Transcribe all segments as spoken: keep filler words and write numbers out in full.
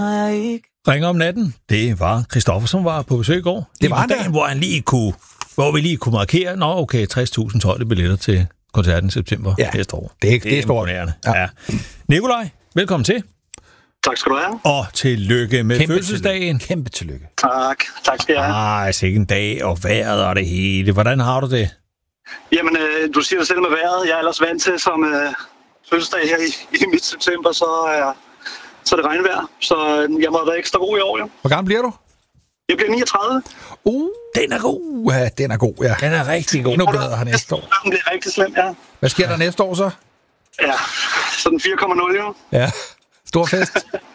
Ringer om natten. Det var Christoffer, som var på besøg i går. Det var dagen, der. hvor han lige kunne, hvor vi lige kunne markere, nå okay, tres tusind tolv billetter til koncerten i september ja, næste år. Det er, det, det er stort. Imponerende. Ja. Ja. Nikolaj, velkommen til. Tak skal du have. Og tillykke med Kæmpe fødselsdagen. Tillykke. Kæmpe tillykke. Tak. Tak skal jeg have. Ej, sikke en dag og vejret og det hele. Hvordan har du det? Jamen, øh, du siger det selv med vejret. Jeg er ellers vant til som øh, fødselsdag her i, i midt september, så, øh, så er det regnvejr. Så øh, jeg må have været ekstra god i år, jo. Hvor gammel bliver du? Jeg bliver niogtredive. Uh, Den er god. Uh, ja, den er god, ja. Den er rigtig god. Endnu bedre her næste år. Det er rigtig slemt, ja. Hvad sker der næste år så? Ja, sådan fire komma nul, jo. Ja, stor fest.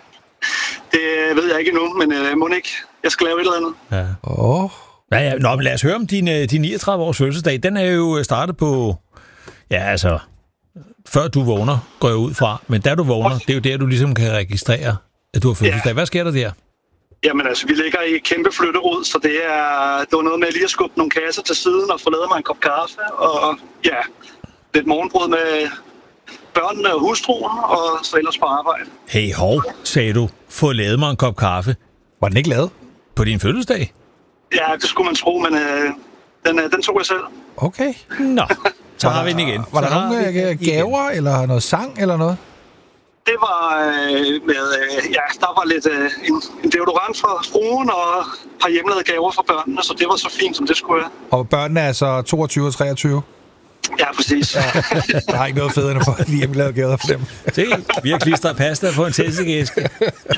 Det ved jeg ikke endnu, men øh, må ikke. Jeg skal lave et eller andet. Ja. Åh. Oh. Ja, ja. Nå, men lad os høre om din, din niogtredive års fødselsdag. Den er jo startet på, ja altså, før du vågner, går jeg ud fra. Men da du vågner, det er jo der, du ligesom kan registrere, at du har fødselsdag. Ja. Hvad sker der der? Jamen altså, vi ligger i et kæmpe flytterod, så det er, det var noget med lige at skubbe nogle kasser til siden og få lavet mig en kop kaffe. Og ja, lidt morgenbrød med børnene og hustruen, og så ellers på arbejde. Hey, hov, sagde du, få lavet mig en kop kaffe. Var den ikke lavet? På din fødselsdag? Ja, det skulle man tro, men øh, den, øh, den tog jeg selv. Okay. Nå, så har vi den igen. Var der så nogle gaver, igen. Eller noget sang, eller noget? Det var øh, med, øh, ja, der var lidt øh, en, en deodorant fra fruen og et par hjemmelavede gaver fra børnene, så det var så fint, som det skulle være. Og børnene er så toogtyve og treogtyve? Ja, præcis. Ja. Der er ikke noget federe end at få hjemmelavede gaver for dem. Se, vi har klistret pasta på en tændstikæske.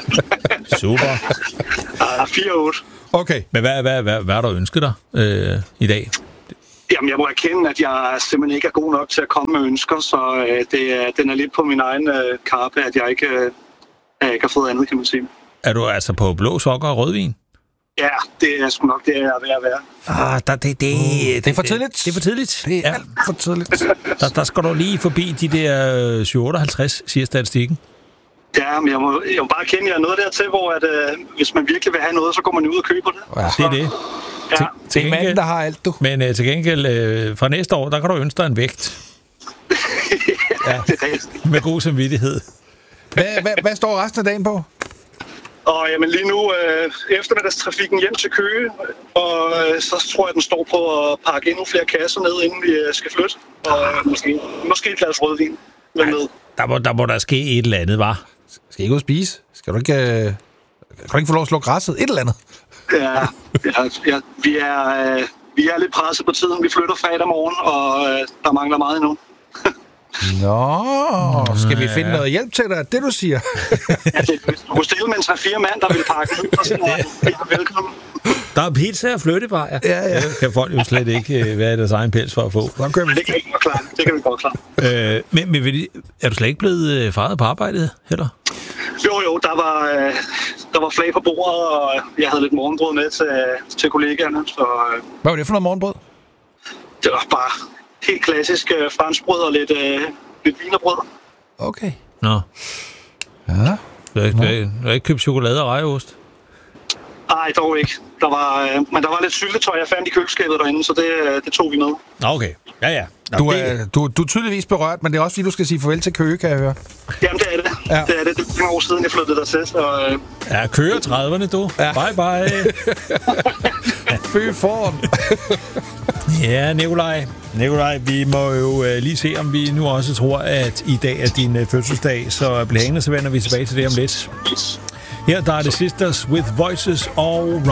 Super. Ja, fire otte. Okay. Men hvad, hvad, hvad, hvad er der ønsket dig øh, i dag? Jamen, jeg må erkende, at jeg simpelthen ikke er god nok til at komme med ønsker, så øh, det er, den er lidt på min egen øh, kappe, at jeg ikke, øh, at jeg ikke har fået andet, kan man sige. Er du altså på blå sokker og rødvin? Ja, det er sgu nok det, jeg er ved at være. Ah, der, det, det, uh, det er for tidligt. Det er for tidligt. Det er ja. alt for tidligt. Der, der skal du lige forbi de der syv otteoghalvtreds, siger statistikken. Ja, men jeg må, jeg må bare kende, at jeg er noget dertil, hvor at, øh, hvis man virkelig vil have noget, så går man ud og køber det. Ja. Det er det. Ja. Til, til det er manden, der har alt, du. Men øh, til gengæld, øh, fra næste år, der kan du ønske dig en vægt. Ja, det er rigtigt. Med god samvittighed. Hvad, hvad, hvad står resten af dagen på? Og jamen lige nu, øh, eftermiddagstrafikken hjem til Køge, og øh, så tror jeg, den står på at pakke endnu flere kasser ned, inden vi øh, skal flytte. Og øh, måske, måske et glas rødvin med Ej, ned. Der må, der må der ske et eller andet, var. Skal I ikke ud og spise? Skal du ikke, øh, kan du ikke få lov at slå græsset? Et eller andet? Ja, ja, ja vi, er, øh, vi er lidt presset på tiden. Vi flytter fredag morgen, og øh, der mangler meget endnu. Nå, skal vi finde noget hjælp til dig? Det du siger. Ja, det, du kunne stille med en tre fire mand, der vil pakke ud, og så er velkommen. Der er pizza og flyttebajer. Ja, ja. Det kan folk jo slet ikke øh, være i deres egen pels for at få. Det kan vi ikke klare. Det kan vi godt klare. Øh, men men er du slet ikke blevet øh, faret på arbejdet heller? Jo, jo, der var, øh, der var flag på bordet, og jeg havde lidt morgenbrød med til, til kollegaerne. Så, øh, Hvad var det for noget morgenbrød? det var bare helt klassisk øh, franskbrød og lidt, øh, lidt vinerbrød. Okay. Nå. Ja. Du har ikke, du har ikke købt chokolade og rejeost? Nej, dog ikke. Der var, øh, men der var lidt syltetøj, jeg fandt i køleskabet derinde, så det, øh, det tog vi med. Nå, okay. Ja, ja. Nå, Du det... er, du, du er tydeligvis berørt, men det er også fordi, du skal sige farvel til Køge, kan jeg høre. Jamen, det er det. Ja. Det er det. Det er mange år siden, jeg flyttede der til, så... Øh... Ja, kører trediverne, du. Ja. Bye, bye. Fy form. Ja, Nikolaj. Nikolaj, vi må jo øh, lige se, om vi nu også tror, at i dag er din øh, fødselsdag, så bliv hængende, så vender vi tilbage til det om lidt. Her der er det Sisters with Voices og